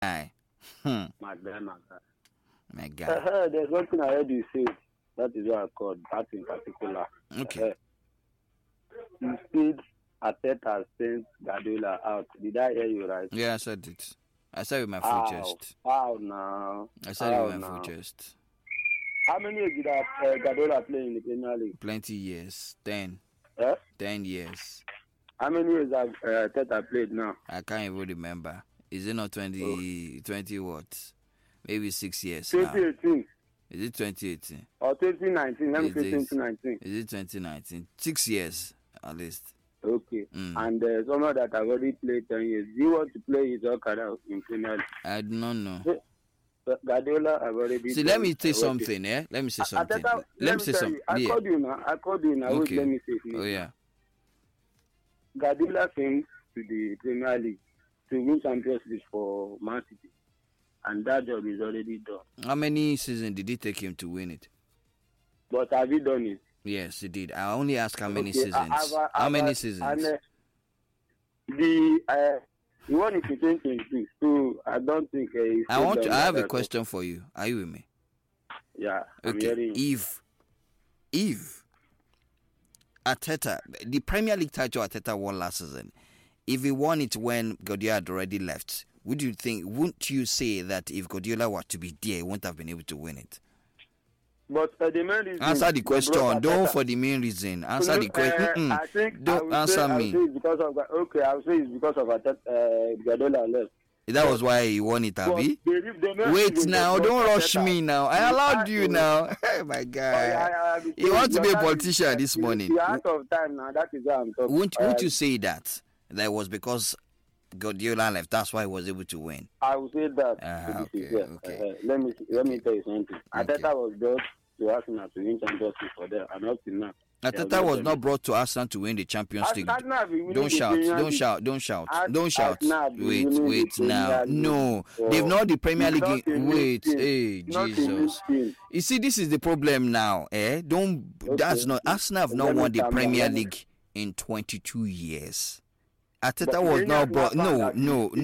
guy. Hmm. My guy. My guy. There's one thing I heard you say. That is what I called that in particular. Okay. You said Arteta sent Guardiola out. Did I hear you right? Yeah, I said it. I said with my full chest. How now? I said it with my full chest. How many years did Guardiola play in the Premier League? Plenty years. 10. 10 years. How many years have Arteta played now? I can't even remember. Is it not 20 what? Maybe 6 years 2018. now. Is it 2018? Or 2019? Let me say 2019. Is it 2019? 6 years at least. Okay. And someone that have already played 10 years. Do you want to play his career in Premier League? I do not know. Guardiola have already. See, let me say something. Let me say something. Let me say something. I called you now. Okay. Let me say it. Oh yeah. Guardiola came to the Premier League to win Champions League for Man City, and that job is already done. How many seasons did it take him to win it? But have you done it? Yes, he did. I only ask how many seasons. How many seasons? And he won it in 2022, so I don't think I have a question for you. Are you with me? Yeah. Okay. If Arteta, the Premier League title Arteta won last season, if he won it when Guardiola had already left, wouldn't you say that if Guardiola were to be there, he wouldn't have been able to win it? But the main reason... Answer the question. Don't for the main reason. Answer the question. I think don't answer me. I will say it's because of Guardiola left. That was why he won it, Abi. Wait now, don't rush me now. I allowed you now. Oh my God. You want to be a politician this morning. You're out of time now. That is why I'm talking. Won't you say that was because Guardiola left? That's why he was able to win. I will say that. Okay. Let me tell you something. Arteta was brought to Arsenal to win Champions League for them, and up to now. Arteta was not brought to Arsenal to win the Champions League. Don't shout. Wait now. No, they've not the Premier League. Wait, hey, Jesus. You see, this is the problem now. That's not Arsenal have not won the Premier League in 22 years. Arteta was not brought. No.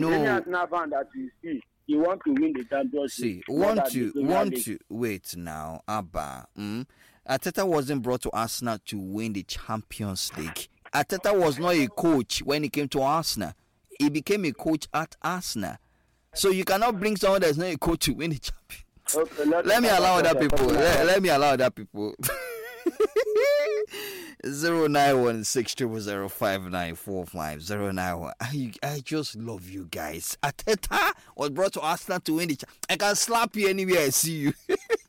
You want to win the Champions League. Want to wait now, Abba. Arteta wasn't brought to Arsenal to win the Champions League. Arteta was not a coach when he came to Arsenal. He became a coach at Arsenal. So you cannot bring someone that's not a coach to win the Champions. Okay, let me allow other people. Let me allow other people. 0916005945 I just love you guys. Arteta was brought to Arsenal to win the I can slap you anywhere I see you.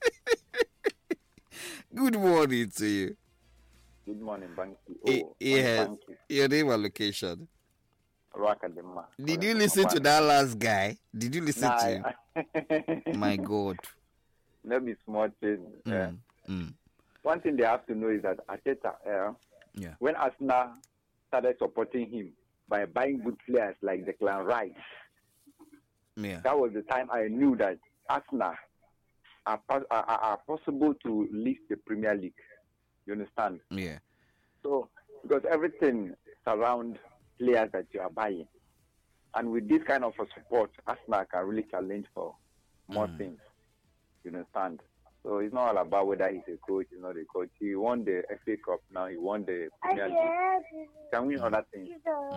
Good morning to you. Good morning, Banky. Your name and location. Rakadema. Did you listen to that last guy? Did you listen to him? My God. Let me small thing. One thing they have to know is that Arteta, when Arsenal started supporting him by buying good players like Declan Rice, that was the time I knew that Arsenal are possible to lift the Premier League. You understand? Yeah. So, because everything surrounds players that you are buying. And with this kind of a support, Arsenal can really challenge for more things. You understand? So it's not all about whether he's a coach, he's not a coach. He won the FA Cup now, he won the Premier League. He can win other things.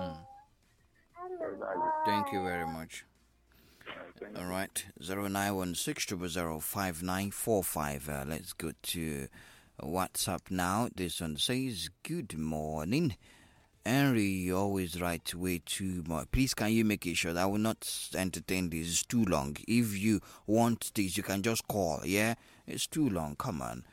Thank you very much. All right, 0916005945. Let's go to WhatsApp now. This one says, good morning. Henry, you always write way too much. Please, can you make it short? I will not entertain this. It's too long. If you want this, you can just call, yeah? It's too long. Come on.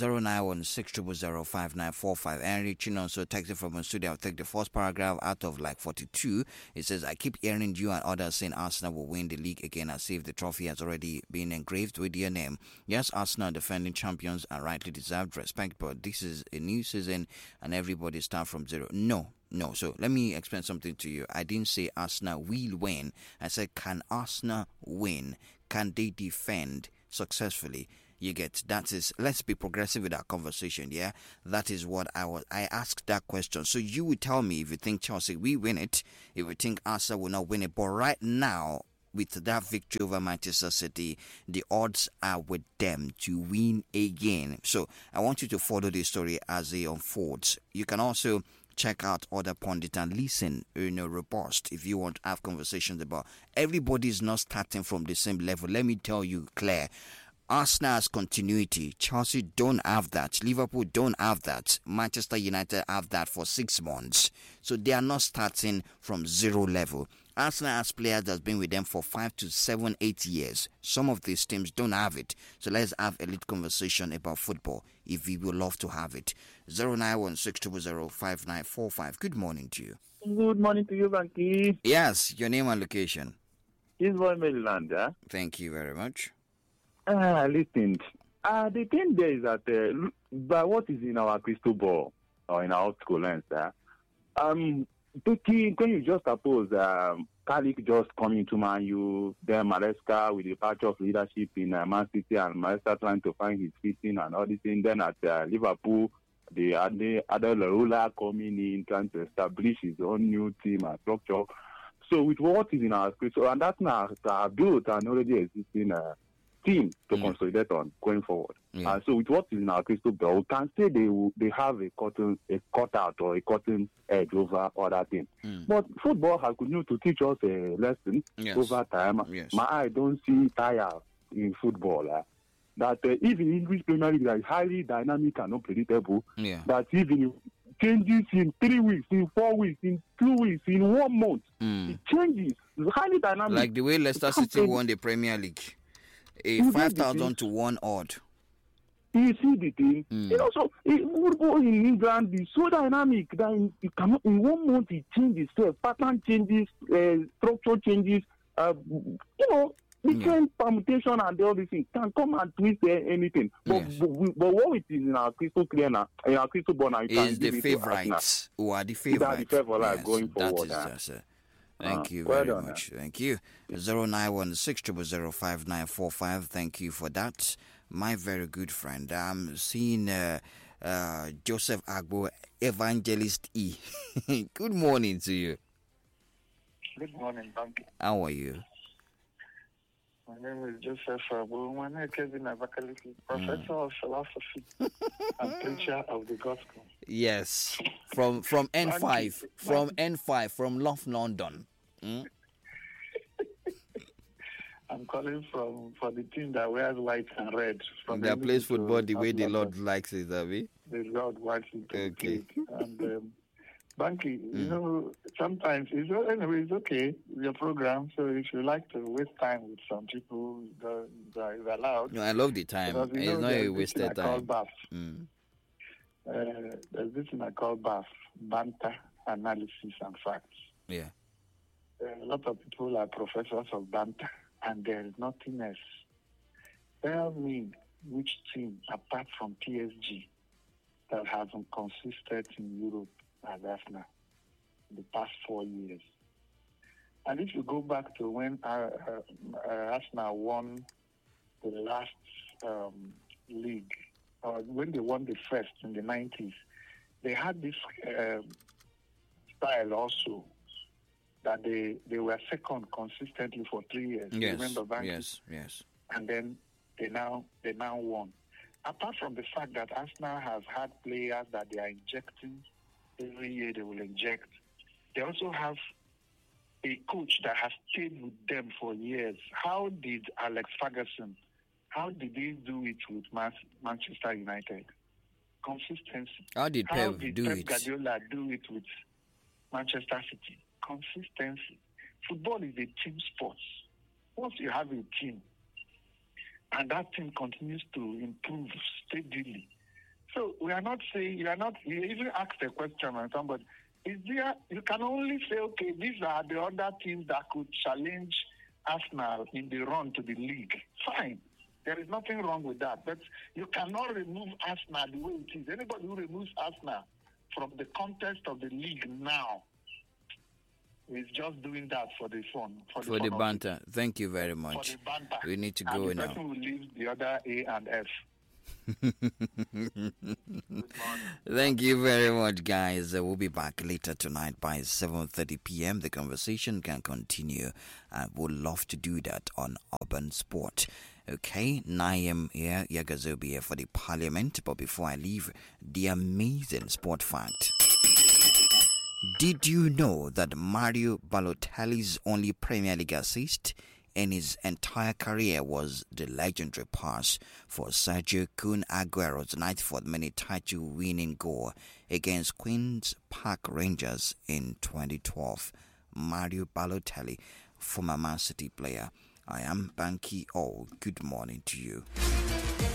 0916005945. Henry Chinonso texted from a studio. I'll take the first paragraph out of like 42. It says, I keep hearing you and others saying Arsenal will win the league again as if the trophy has already been engraved with your name. Yes, Arsenal defending champions and rightly deserved respect, but this is a new season and everybody start from zero. No. So let me explain something to you. I didn't say Arsenal will win. I said, can Arsenal win? Can they defend successfully? You get that is, let's be progressive with our conversation, yeah? That is what I asked that question. So you would tell me if you think Chelsea will win it, if you think Arsenal will not win it. But right now, with that victory over Manchester City, the odds are with them to win again. So I want you to follow this story as it unfolds. You can also check out other pundits and listen, robust, if you want to have conversations about everybody's not starting from the same level. Let me tell you, Claire, Arsenal has continuity. Chelsea don't have that. Liverpool don't have that. Manchester United have that for 6 months. So they are not starting from zero level. Arsenal has players that's been with them for 5 to 7, 8 years. Some of these teams don't have it. So let's have a little conversation about football if we would love to have it. 09162005945. Good morning to you. Good morning to you, Banky. Yes, your name and location. This boy Maryland. Thank you very much. Listen. The thing there is that by what is in our crystal ball or in our optical lens, when you just suppose Kalik just coming to Man U, then Maresca with the patch of leadership in Man City and Maresca trying to find his fitting and all this thing. Then at Liverpool, the other Larula coming in trying to establish his own new team and structure. So with what is in our crystal, and that's now built and already existing team to consolidate on going forward. Yeah. So with what is in our crystal ball, we can say they have a cutout or a cutting edge over other things. But football has continued to teach us a lesson over time. Yes. My eye don't see tire in football. That even English Premier League is highly dynamic and unpredictable. Yeah. That even changes in 3 weeks, in 4 weeks, in 2 weeks, in 1 month. It changes. It's highly dynamic. Like the way Leicester City won the Premier League. A 5,000 to 1 odd. You see the thing? Also, football in England is so dynamic that in 1 month it changes, pattern changes, structure changes, different permutation and all these things can come and twist anything. But what it is in our crystal clear now, in our crystal ball now, is the favourites who are the favourites. Going forward. Thank you very much. Thank you. 09160005945. Thank you for that, my very good friend. I'm seeing Joseph Agbo, Evangelist E. Good morning to you. Good morning, Banky. How are you? My name is Joseph Agbo. My name is Kevin Abakaliki, professor of philosophy and preacher of the gospel. Yes, from N5, from N5, from North London. I'm calling for the team that wears white and red. From that plays football the way the Lord likes it, Abi. The Lord wants it to play. And Banky, sometimes it's okay with your program. So if you like to waste time with some people, that is allowed. No, I love the time. It's not a wasted time. There's this thing I call BAF, banter, analysis, and facts. Yeah. A lot of people are professors of banter, and there is nothing else. Tell me which team, apart from PSG, that has been consistent in Europe as Arsenal in the past 4 years. And if you go back to when Arsenal won the last league, or when they won the first in the 90s, they had this style also that they were second consistently for 3 years. Yes, remember, Banky? Yes. And then they now won. Apart from the fact that Arsenal has had players that they are injecting every year, they will inject. They also have a coach that has stayed with them for years. How did Alex Ferguson? How did he do it with Manchester United? Consistency. How did Pep Guardiola do it with Manchester City? Consistency. Football is a team sport. Once you have a team, and that team continues to improve steadily. So we are not saying, you even asked a question on somebody, you can only say, okay, these are the other teams that could challenge Arsenal in the run to the league. Fine. There is nothing wrong with that. But you cannot remove Arsenal the way it is. Anybody who removes Arsenal from the context of the league now is just doing that for the fun. For the banter. Thank you very much. For the banter. We need to go now. And the person will leave the other A and F. Thank you very much, guys. We'll be back later tonight by 7:30 p.m. The conversation can continue. We'd love to do that on Urban Sport. Okay, 9 a.m. here. Yagas will be here for the Parliament. But before I leave, the amazing sport fact. Did you know that Mario Balotelli's only Premier League assist in his entire career was the legendary pass for Sergio Kun Aguero's 94th minute title-winning goal against Queen's Park Rangers in 2012? Mario Balotelli, former Man City player. I am Banky O. Good morning to you.